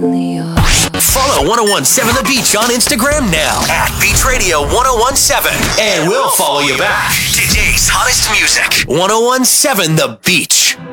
Follow 1017 The Beach on Instagram now at Beach Radio 1017, and we'll follow you back. Today's hottest music, 1017 The Beach.